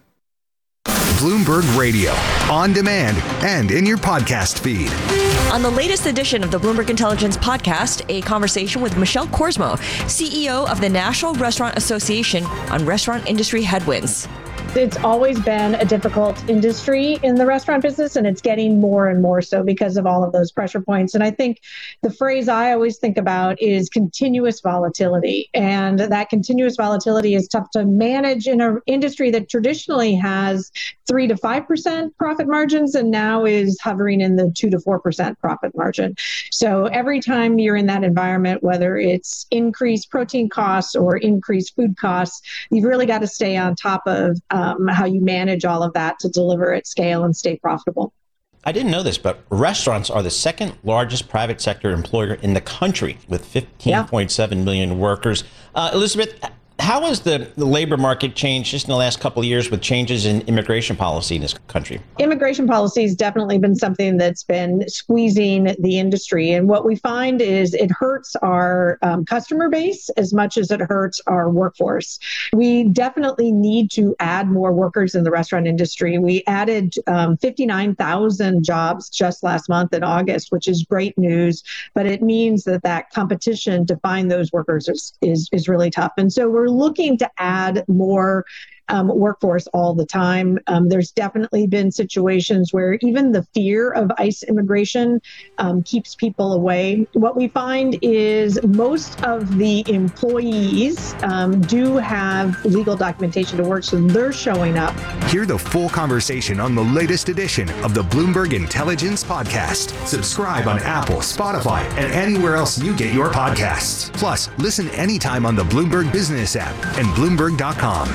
Bloomberg Radio, on demand and in your podcast feed. On the latest edition of the Bloomberg Intelligence podcast, a conversation with Michelle Korsmo, CEO of the National Restaurant Association, on restaurant industry headwinds. It's always been a difficult industry in the restaurant business, and it's getting more and more so because of all of those pressure points. And I think the phrase I always think about is continuous volatility. And that continuous volatility is tough to manage in an industry that traditionally has 3 to 5% profit margins and now is hovering in the 2 to 4% profit margin. So every time you're in that environment, whether it's increased protein costs or increased food costs, you've really got to stay on top of how you manage all of that to deliver at scale and stay profitable. I didn't know this, but restaurants are the second largest private sector employer in the country with 15.7 million workers. Elizabeth, how has the labor market changed just in the last couple of years with changes in immigration policy in this country? Immigration policy has definitely been something that's been squeezing the industry. And what we find is it hurts our customer base as much as it hurts our workforce. We definitely need to add more workers in the restaurant industry. We added 59,000 jobs just last month in August, which is great news. But it means that competition to find those workers is really tough. And so we're looking to add more workforce all the time. There's definitely been situations where even the fear of ICE immigration keeps people away. What we find is most of the employees do have legal documentation to work, so they're showing up. Hear the full conversation on the latest edition of the Bloomberg Intelligence Podcast. Subscribe on Apple, Spotify, and anywhere else you get your podcasts. Plus, listen anytime on the Bloomberg Business app and Bloomberg.com.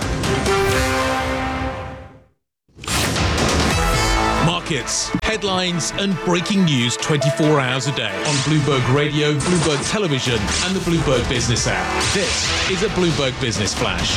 Markets, headlines, and breaking news 24 hours a day on Bloomberg Radio, Bloomberg Television, and the Bloomberg Business app. This is a Bloomberg Business Flash.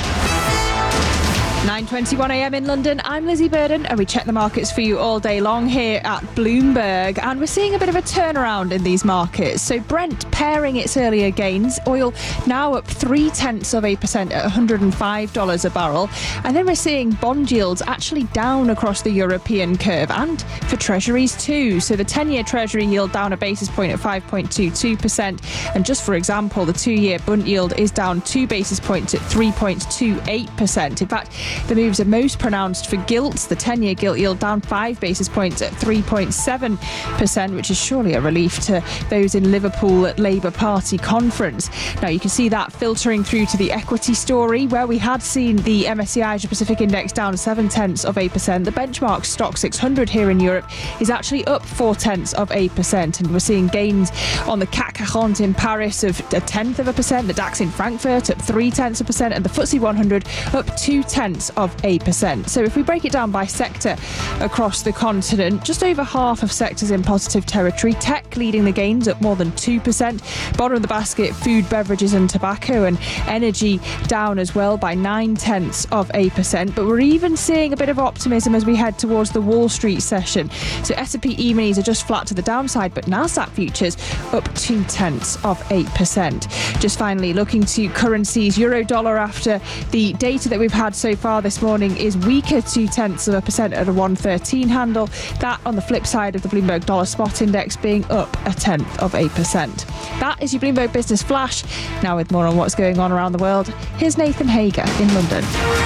9:21 a.m. in London. I'm Lizzie Burden, and we check the markets for you all day long here at Bloomberg. And we're seeing a bit of a turnaround in these markets. So Brent paring its earlier gains. Oil now up 0.3% at $105 a barrel. And then we're seeing bond yields actually down across the European curve and for treasuries too. So the 10-year treasury yield down a basis point at 5.22%. And just for example, the 2-year bund yield is down 2 basis points at 3.28%. In fact, the moves are most pronounced for gilts. The 10-year gilt yield down 5 basis points at 3.7%, which is surely a relief to those in Liverpool at Labour Party conference. Now, you can see that filtering through to the equity story, where we had seen the MSCI Asia Pacific Index down 0.7%. The benchmark stock 600 here in Europe is actually up 0.4%. And we're seeing gains on the CAC 40 in Paris of 0.1%, the DAX in Frankfurt up 0.3%, and the FTSE 100 up 0.2%. So if we break it down by sector across the continent, just over half of sectors in positive territory. Tech leading the gains up more than 2%. Bottom of the basket, food, beverages and tobacco, and energy down as well by 0.9%. But we're even seeing a bit of optimism as we head towards the Wall Street session. So S&P E-minis are just flat to the downside, but Nasdaq futures up 0.2%. Just finally, looking to currencies, euro dollar after the data that we've had so far this morning is weaker 0.2% at a 113 handle. That on the flip side of the Bloomberg Dollar Spot Index being up 0.1%. That is your Bloomberg Business Flash. Now with more on what's going on around the world, here's Nathan Hager in London.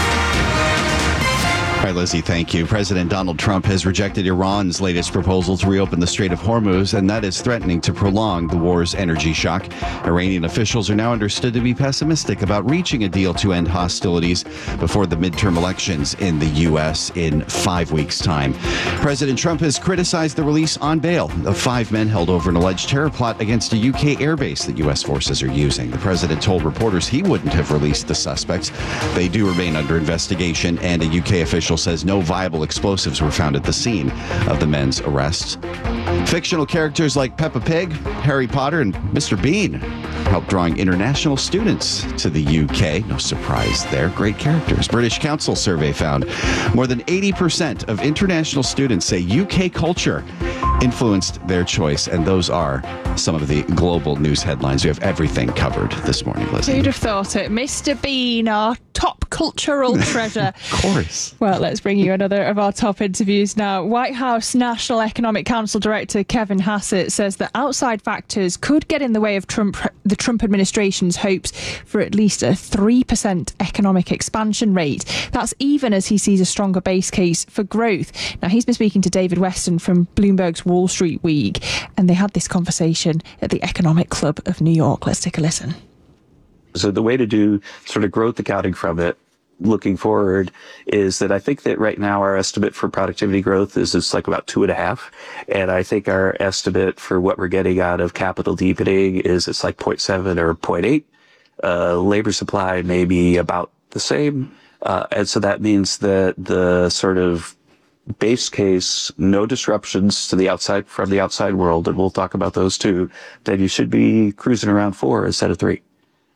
All right, Lizzie, thank you. President Donald Trump has rejected Iran's latest proposal to reopen the Strait of Hormuz, and that is threatening to prolong the war's energy shock. Iranian officials are now understood to be pessimistic about reaching a deal to end hostilities before the midterm elections in the U.S. in 5 weeks' time. President Trump has criticized the release on bail of 5 men held over an alleged terror plot against a U.K. airbase that U.S. forces are using. The president told reporters he wouldn't have released the suspects. They do remain under investigation, and a U.K. official says no viable explosives were found at the scene of the men's arrests. Fictional characters like Peppa Pig, Harry Potter, and Mr. Bean helped drawing international students to the UK. No surprise there. Great characters. British Council survey found more than 80% of international students say UK culture influenced their choice, and those are some of the global news headlines. We have everything covered this morning, Lizzie. Who'd have thought it? Mr. Bean, our top cultural treasure. Of course. Well, let's bring you another of our top interviews now. White House National Economic Council Director Kevin Hassett says that outside factors could get in the way of the Trump administration's hopes for at least a 3% economic expansion rate. That's even as he sees a stronger base case for growth. Now, he's been speaking to David Weston from Bloomberg's Wall Street Week, and they had this conversation at the Economic Club of New York. Let's take a listen. So the way to do sort of growth accounting from it looking forward is that I think that right now our estimate for productivity growth is it's like about 2.5. And I think our estimate for what we're getting out of capital deepening is it's like 0.7 or 0.8. Labor supply may be about the same. And so that means that the sort of base case, no disruptions to the outside from the outside world, and we'll talk about those too, then you should be cruising around 4 instead of 3.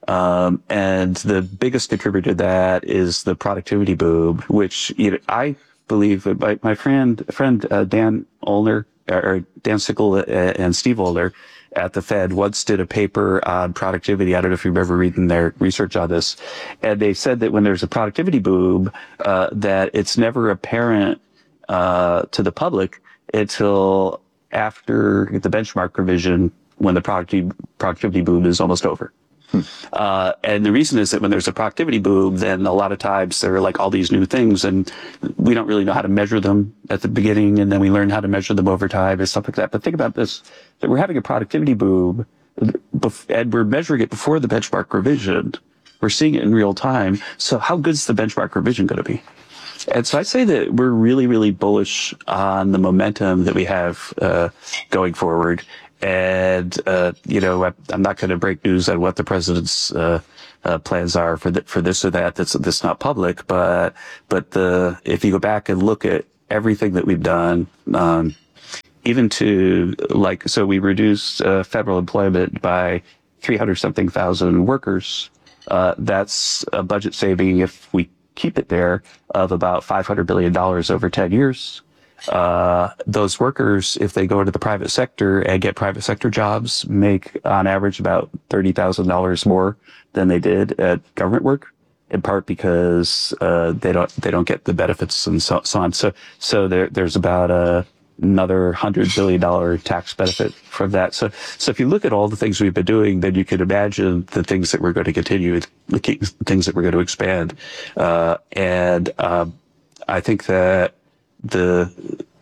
And the biggest contributor to that is the productivity boom, which I believe my friend Dan Olner, or Dan Sickle and Steve Olner at the Fed once did a paper on productivity. I don't know if you remember reading their research on this. And they said that when there's a productivity boom, that it's never apparent to the public until after the benchmark revision, when the productivity boom is almost over. And the reason is that when there's a productivity boom, then a lot of times there are like all these new things, and we don't really know how to measure them at the beginning, and then we learn how to measure them over time and stuff like that. But think about this, that we're having a productivity boom, and we're measuring it before the benchmark revision. We're seeing it in real time. So how good is the benchmark revision going to be? And so I say that we're really, really bullish on the momentum that we have going forward. And, I'm not going to break news on what the president's plans are for this or that. That's not public. But if you go back and look at everything that we've done, even to so we reduced federal employment by 300-something thousand workers. That's a budget saving, if we keep it there, of about $500 billion over 10 years. Those workers, if they go into the private sector and get private sector jobs, make on average about $30,000 more than they did at government work, in part because they don't get the benefits and so on. So there's about another $100 billion tax benefit from that. So if you look at all the things we've been doing, then you can imagine the things that we're going to continue, the things that we're going to expand. And I think that the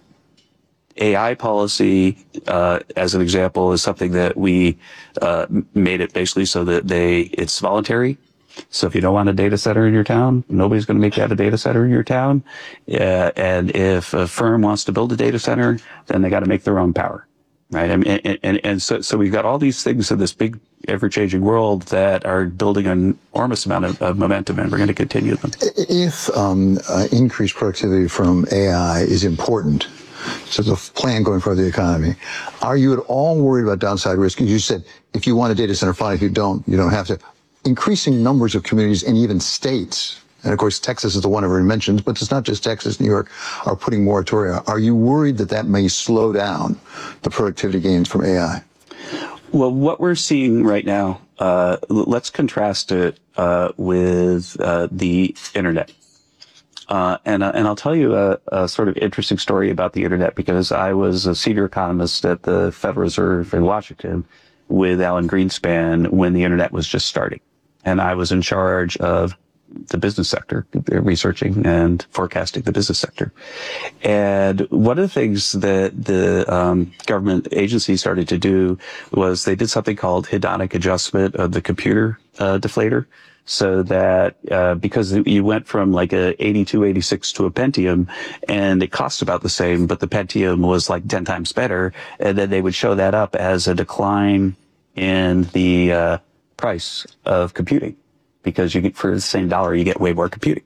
AI policy, as an example, is something that we made it basically so that it's voluntary. So if you don't want a data center in your town, nobody's going to make you have a data center in your town. And if a firm wants to build a data center, then they got to make their own power, right? And so we've got all these things in this big, ever-changing world that are building an enormous amount of momentum, and we're going to continue them. If increased productivity from AI is important to the plan going for the economy, are you at all worried about downside risk? You said if you want a data center, fine. If you don't have to. Increasing numbers of communities and even states, and of course Texas is the one everyone mentions, but it's not just Texas, New York, are putting moratoria. Are you worried that may slow down the productivity gains from AI? Well, what we're seeing right now, let's contrast it with the internet. And I'll tell you a sort of interesting story about the internet, because I was a senior economist at the Federal Reserve in Washington with Alan Greenspan when the internet was just starting. And I was in charge of the business sector, researching and forecasting the business sector. And one of the things that the government agency started to do was they did something called hedonic adjustment of the computer deflator. So that because you went from like a 8286 to a Pentium, and it cost about the same, but the Pentium was like 10 times better, and then they would show that up as a decline in the price of computing, because you get, for the same dollar, you get way more computing.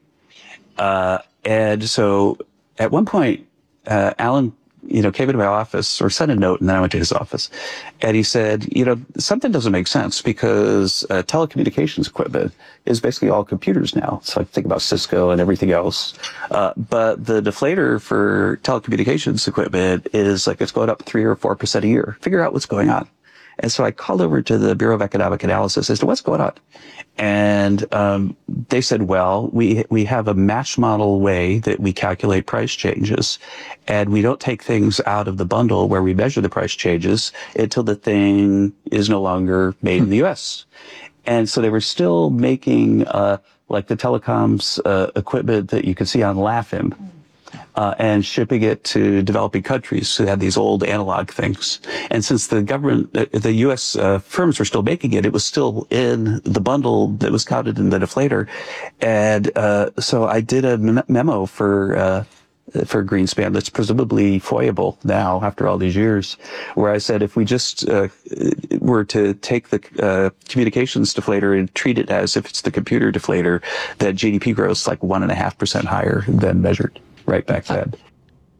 And so at one point, Alan came into my office or sent a note, and then I went to his office, and he said, something doesn't make sense, because telecommunications equipment is basically all computers now. So I think about Cisco and everything else. But the deflator for telecommunications equipment is like, it's going up 3 or 4% a year. Figure out what's going on. And so I called over to the Bureau of Economic Analysis as to what's going on. And they said, well, we have a match model way that we calculate price changes, and we don't take things out of the bundle where we measure the price changes until the thing is no longer made in the U.S. And so they were still making like the telecoms equipment that you can see on LAFIM. And shipping it to developing countries who had these old analog things. And since the government, the U.S. Firms were still making it, it was still in the bundle that was counted in the deflator. And so I did a memo for Greenspan that's presumably foiable now after all these years, where I said if we just were to take the communications deflator and treat it as if it's the computer deflator, that GDP growth is like 1.5% higher than measured right back then.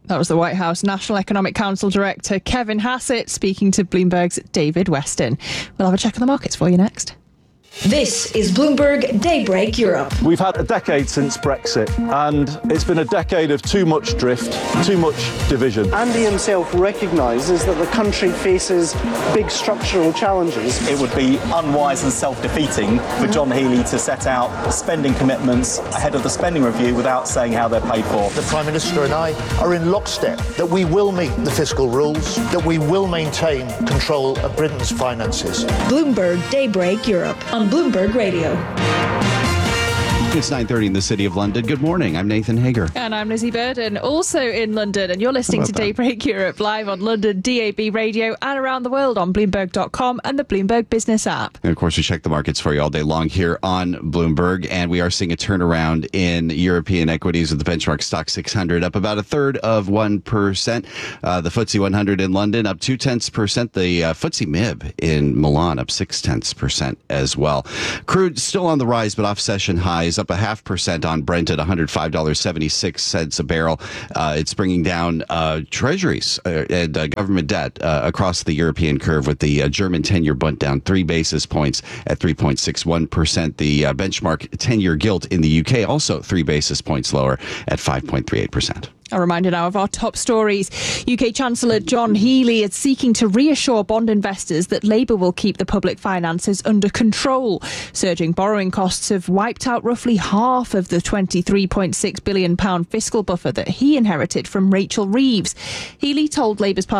That was the White House National Economic Council Director Kevin Hassett speaking to Bloomberg's David Weston. We'll have a check on the markets for you next. This is Bloomberg Daybreak Europe. We've had a decade since Brexit, and it's been a decade of too much drift, too much division. Andy himself recognises that the country faces big structural challenges. It would be unwise and self-defeating for John Healey to set out spending commitments ahead of the spending review without saying how they're paid for. The Prime Minister and I are in lockstep that we will meet the fiscal rules, that we will maintain control of Britain's finances. Bloomberg Daybreak Europe on Bloomberg Radio. It's 9:30 in the City of London. Good morning. I'm Nathan Hager. And I'm Lizzie Burden, also in London. And you're listening to Daybreak Europe live on London DAB Radio and around the world on Bloomberg.com and the Bloomberg Business app. And of course, we check the markets for you all day long here on Bloomberg. And we are seeing a turnaround in European equities with the benchmark stock 600 up about 1/3%. The FTSE 100 in London up 0.2%. The FTSE MIB in Milan up 0.6% as well. Crude still on the rise, but off session highs, up 0.5% on Brent at $105.76 a barrel. It's bringing down treasuries and government debt across the European curve, with the German 10-year Bund down 3 basis points at 3.61%. The benchmark 10-year gilt in the UK also 3 basis points lower at 5.38%. A reminder now of our top stories. UK Chancellor John Healey is seeking to reassure bond investors that Labour will keep the public finances under control. Surging borrowing costs have wiped out roughly half of the £23.6 billion fiscal buffer that he inherited from Rachel Reeves. Healey told Labour's